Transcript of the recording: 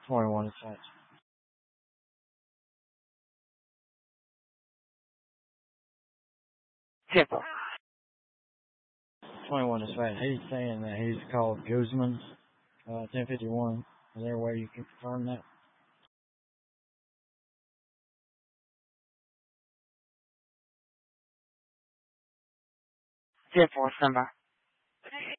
21 dispatch. 10-4. 21 dispatch. He's saying that he's called Guzman, 1051. Is there a way you can confirm that? 10-4, stand by.